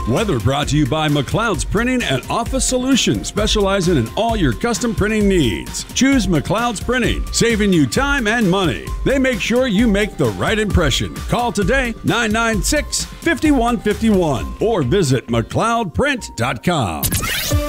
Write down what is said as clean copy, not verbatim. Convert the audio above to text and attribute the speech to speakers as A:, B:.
A: Weather brought to you by McLeod's Printing and Office Solutions, specializing in all your custom printing needs. Choose McLeod's Printing, saving you time and money. They make sure you make the right impression. Call today, 996-5151, or visit McLeodPrint.com.